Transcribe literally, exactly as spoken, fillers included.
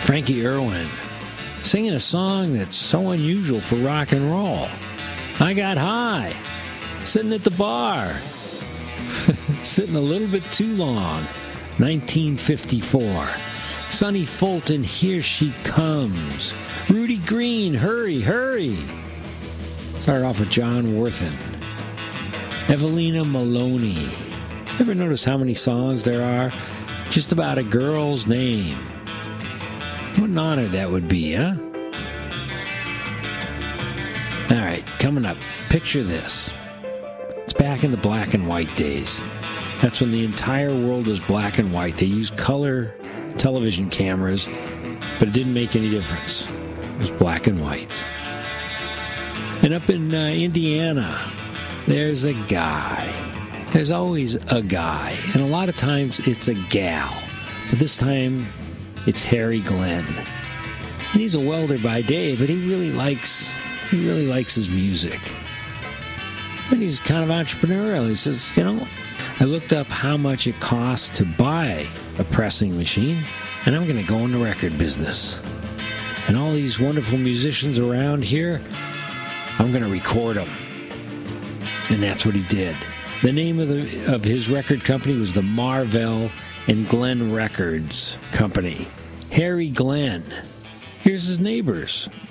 Frankie Irwin, singing a song that's so unusual for rock and roll. I got high, sitting at the bar, sitting a little bit too long. nineteen fifty-four. Sonny Fulton, Here She Comes. Rudy Green, Hurry, Hurry. Started off with John Worthen. Evelina Maloney. Ever notice how many songs there are just about a girl's name? What an honor that would be, huh? All right, coming up, picture this. It's back in the black and white days. That's when the entire world was black and white. They used color television cameras, but it didn't make any difference. It was black and white. And up in uh, Indiana, there's a guy. There's always a guy. And a lot of times it's a gal. But this time, it's Harry Glenn. And he's a welder by day, but he really likes, he really likes his music. And he's kind of entrepreneurial. He says, you know, I looked up how much it costs to buy a pressing machine, and I'm going to go in the record business. And all these wonderful musicians around here, I'm going to record them. And that's what he did. The name of the of his record company was the Marvell and Glenn Records Company. Harry Glenn. Here's his neighbors,